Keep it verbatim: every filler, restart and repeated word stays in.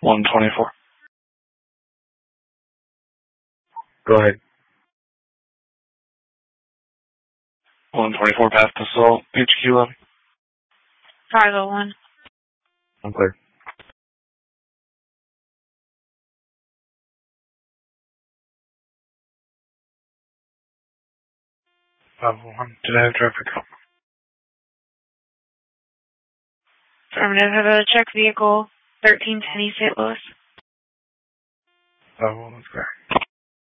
one twenty-four. Go ahead. one twenty-four past assault, H Q lobby. five oh one. I'm clear. five oh one, did I have traffic? Affirmative, have a check vehicle, thirteen ten East Saint Louis. five oh one, that's clear.